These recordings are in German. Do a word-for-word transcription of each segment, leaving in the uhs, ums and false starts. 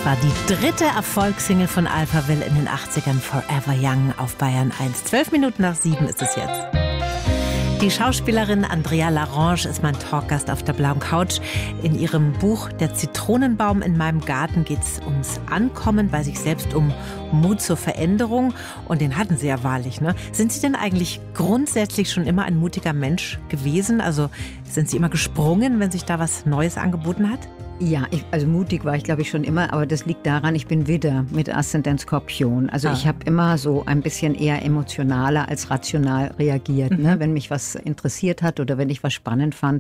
war die dritte Erfolgssingle von Alphaville in den achtzigern, Forever Young, auf Bayern eins. Zwölf Minuten nach sieben ist es jetzt. Die Schauspielerin Andrea Larange ist mein Talkgast auf der blauen Couch. In ihrem Buch Der Zitronenbaum in meinem Garten geht es ums Ankommen bei sich selbst, um Mut zur Veränderung. Und den hatten Sie ja wahrlich, ne? Sind Sie denn eigentlich grundsätzlich schon immer ein mutiger Mensch gewesen? Also sind Sie immer gesprungen, wenn sich da was Neues angeboten hat? Ja, ich, also mutig war ich, glaube ich, schon immer, aber das liegt daran, ich bin Widder mit Aszendent Skorpion. Also ah. ich habe immer so ein bisschen eher emotionaler als rational reagiert. Mhm. Ne? Wenn mich was interessiert hat oder wenn ich was spannend fand,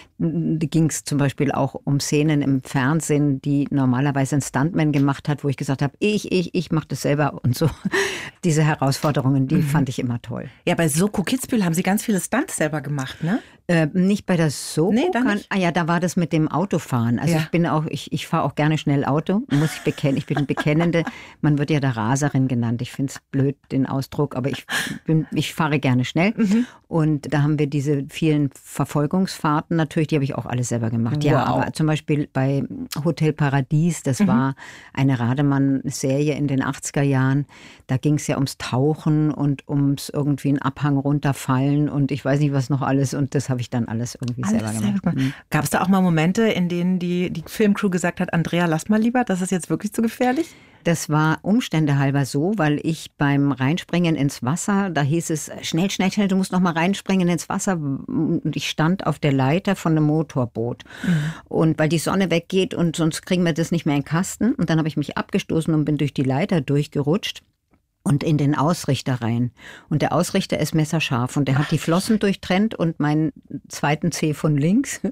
ging es zum Beispiel auch um Szenen im Fernsehen, die normalerweise ein Stuntman gemacht hat, wo ich gesagt habe, ich, ich, ich mache das selber und so. Diese Herausforderungen, die mhm. fand ich immer toll. Ja, bei Soko Kitzbühel haben Sie ganz viele Stunts selber gemacht, ne? Äh, nicht bei der Soko. Nee, da kann, nicht. ah ja, da war das mit dem Autofahren. Also ja. ich bin auch, ich, ich fahre auch gerne schnell Auto, muss ich bekennen. Ich bin eine Bekennende. Man wird ja der Raserin genannt. Ich finde es blöd, den Ausdruck, aber ich, bin, ich fahre gerne schnell. Mhm. Und da haben wir diese vielen Verfolgungsfahrten natürlich, die habe ich auch alles selber gemacht. Wow. Ja, aber zum Beispiel bei Hotel Paradies, das mhm. war eine Rademann-Serie in den achtziger Jahren. Da ging es ja ums Tauchen und ums irgendwie einen Abhang runterfallen und ich weiß nicht was noch alles. Und das habe ich dann alles irgendwie alles selber gemacht. Selber. Mhm. Gab es da auch mal Momente, in denen die, die Filmcrew gesagt hat, Andrea, lass mal lieber, das ist jetzt wirklich zu gefährlich? Das war Umstände halber so, weil ich beim Reinspringen ins Wasser, da hieß es, schnell, schnell, schnell, du musst noch mal reinspringen ins Wasser. Und ich stand auf der Leiter von einem Motorboot. Mhm. Und weil die Sonne weggeht und sonst kriegen wir das nicht mehr in den Kasten. Und dann habe ich mich abgestoßen und bin durch die Leiter durchgerutscht. Und in den Ausrichter rein. Und der Ausrichter ist messerscharf und der hat die Flossen durchtrennt und meinen zweiten Zeh von links.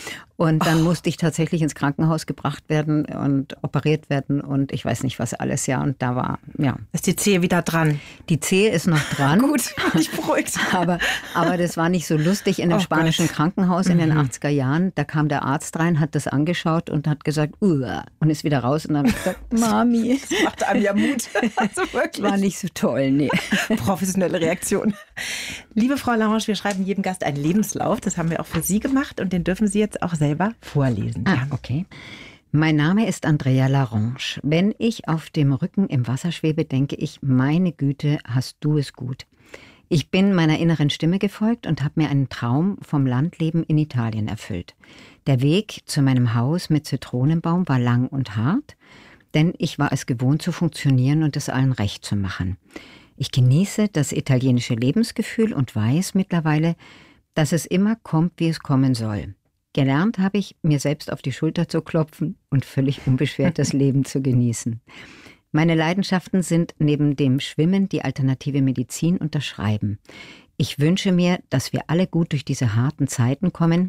Und dann oh. musste ich tatsächlich ins Krankenhaus gebracht werden und operiert werden und ich weiß nicht was alles, ja. Und da war, ja. Ist die Zehe wieder dran? Die Zehe ist noch dran. Gut, ich beruhigt. aber, aber das war nicht so lustig in dem oh spanischen Gott. Krankenhaus in mhm. den achtziger Jahren. Da kam der Arzt rein, hat das angeschaut und hat gesagt, Uah, und ist wieder raus. Und dann habe ich gesagt, Mami. Das macht einem ja Mut. Also wirklich. War nicht so toll, nee. Professionelle Reaktion. Liebe Frau Larange, wir schreiben jedem Gast einen Lebenslauf. Das haben wir auch für Sie gemacht und den dürfen Sie jetzt auch selber vorlesen. Ah, okay. Mein Name ist Andrea Larange. Wenn ich auf dem Rücken im Wasser schwebe, denke ich, meine Güte, hast du es gut. Ich bin meiner inneren Stimme gefolgt und habe mir einen Traum vom Landleben in Italien erfüllt. Der Weg zu meinem Haus mit Zitronenbaum war lang und hart, denn ich war es gewohnt zu funktionieren und es allen recht zu machen. Ich genieße das italienische Lebensgefühl und weiß mittlerweile, dass es immer kommt, wie es kommen soll. Gelernt habe ich, mir selbst auf die Schulter zu klopfen und völlig unbeschwert das Leben zu genießen. Meine Leidenschaften sind neben dem Schwimmen die alternative Medizin und das Schreiben. Ich wünsche mir, dass wir alle gut durch diese harten Zeiten kommen,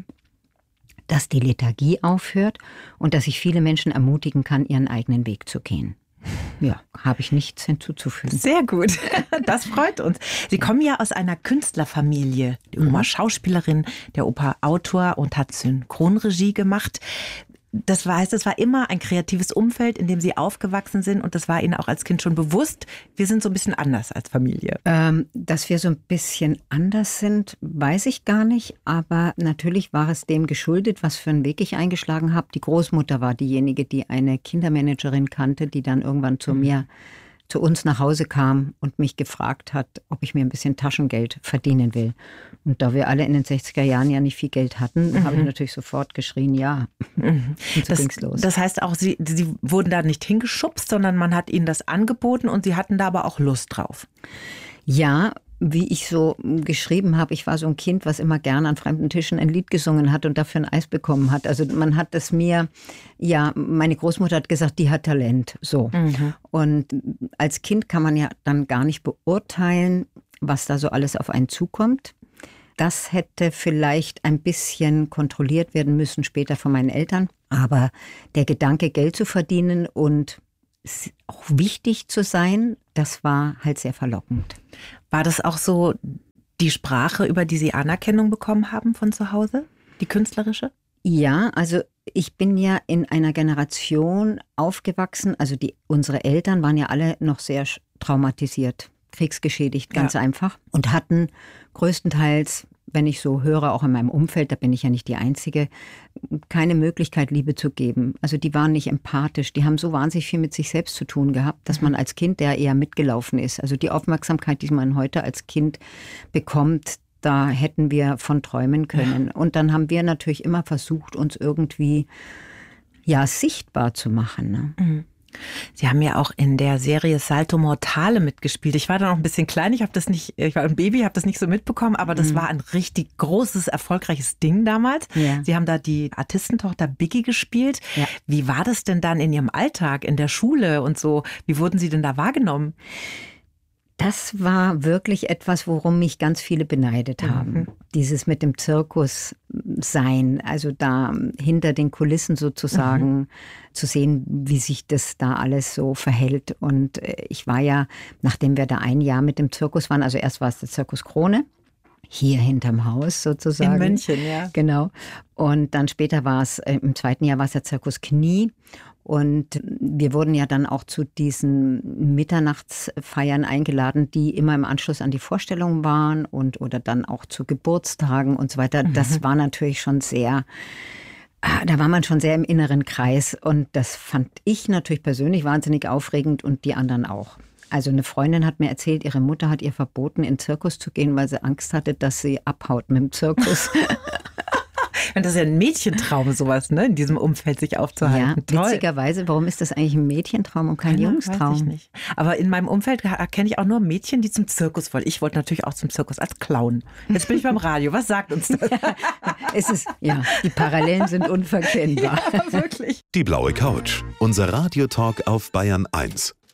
dass die Lethargie aufhört und dass ich viele Menschen ermutigen kann, ihren eigenen Weg zu gehen. Ja, habe ich nichts hinzuzufügen. Sehr gut, das freut uns. Sie kommen ja aus einer Künstlerfamilie. Die Oma Schauspielerin, der Opa Autor und hat Synchronregie gemacht. Das heißt, es war immer ein kreatives Umfeld, in dem Sie aufgewachsen sind und das war Ihnen auch als Kind schon bewusst. Wir sind so ein bisschen anders als Familie. Ähm, dass wir so ein bisschen anders sind, weiß ich gar nicht. Aber natürlich war es dem geschuldet, was für einen Weg ich eingeschlagen habe. Die Großmutter war diejenige, die eine Kindermanagerin kannte, die dann irgendwann zu mhm. mir zu uns nach Hause kam und mich gefragt hat, ob ich mir ein bisschen Taschengeld verdienen will. Und da wir alle in den sechziger Jahren ja nicht viel Geld hatten, mhm. habe ich natürlich sofort geschrien, ja. Mhm. Und so das, ging's los. Das heißt auch, Sie, Sie wurden da nicht hingeschubst, sondern man hat Ihnen das angeboten und Sie hatten da aber auch Lust drauf. Ja, wie ich so geschrieben habe, ich war so ein Kind, was immer gerne an fremden Tischen ein Lied gesungen hat und dafür ein Eis bekommen hat. Also man hat das mir, ja, meine Großmutter hat gesagt, die hat Talent, so. Mhm. Und als Kind kann man ja dann gar nicht beurteilen, was da so alles auf einen zukommt. Das hätte vielleicht ein bisschen kontrolliert werden müssen später von meinen Eltern. Aber der Gedanke, Geld zu verdienen und auch wichtig zu sein, das war halt sehr verlockend. War das auch so die Sprache, über die Sie Anerkennung bekommen haben von zu Hause? Die künstlerische? Ja, also ich bin ja in einer Generation aufgewachsen, also die, unsere Eltern waren ja alle noch sehr traumatisiert, kriegsgeschädigt, ganz ja. einfach. Und hatten größtenteils wenn ich so höre, auch in meinem Umfeld, da bin ich ja nicht die Einzige, keine Möglichkeit, Liebe zu geben. Also die waren nicht empathisch, die haben so wahnsinnig viel mit sich selbst zu tun gehabt, dass man als Kind, der eher mitgelaufen ist, also die Aufmerksamkeit, die man heute als Kind bekommt, da hätten wir von träumen können. Und dann haben wir natürlich immer versucht, uns irgendwie ja sichtbar zu machen. Ne? Mhm. Sie haben ja auch in der Serie Salto Mortale mitgespielt. Ich war da noch ein bisschen klein, ich habe das nicht, ich war ein Baby, habe das nicht so mitbekommen, aber das mhm. war ein richtig großes, erfolgreiches Ding damals. Ja. Sie haben da die Artistentochter Biggie gespielt. Ja. Wie war das denn dann in Ihrem Alltag, in der Schule und so? Wie wurden Sie denn da wahrgenommen? Das war wirklich etwas, worum mich ganz viele beneidet haben. Mhm. Dieses mit dem Zirkus sein, also da hinter den Kulissen sozusagen mhm. zu sehen, wie sich das da alles so verhält. Und ich war ja, nachdem wir da ein Jahr mit dem Zirkus waren, also erst war es der Zirkus Krone, hier hinterm Haus sozusagen. In München, ja. Genau. Und dann später war es, im zweiten Jahr war es der Zirkus Knie. Und wir wurden ja dann auch zu diesen Mitternachtsfeiern eingeladen, die immer im Anschluss an die Vorstellung waren und oder dann auch zu Geburtstagen und so weiter. Mhm. Das war natürlich schon sehr, da war man schon sehr im inneren Kreis. Und das fand ich natürlich persönlich wahnsinnig aufregend und die anderen auch. Also eine Freundin hat mir erzählt, ihre Mutter hat ihr verboten, in den Zirkus zu gehen, weil sie Angst hatte, dass sie abhaut mit dem Zirkus. Und das ist ja ein Mädchentraum, sowas, ne? In diesem Umfeld sich aufzuhalten. Ja, witzigerweise, warum ist das eigentlich ein Mädchentraum und kein ja, Jungstraum? Weiß ich nicht. Aber in meinem Umfeld kenne ich auch nur Mädchen, die zum Zirkus wollen. Ich wollte natürlich auch zum Zirkus als Clown. Jetzt bin ich beim Radio. Was sagt uns das? Ja, es ist, ja, die Parallelen sind unverkennbar. Ja, wirklich. Die blaue Couch. Unser Radiotalk auf Bayern eins.